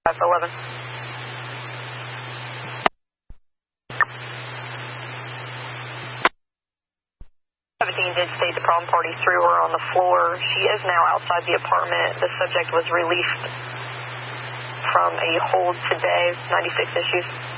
11. 17 did state the problem party threw her on the floor. She is now outside the apartment. The subject was released from a hold today, 96 issues.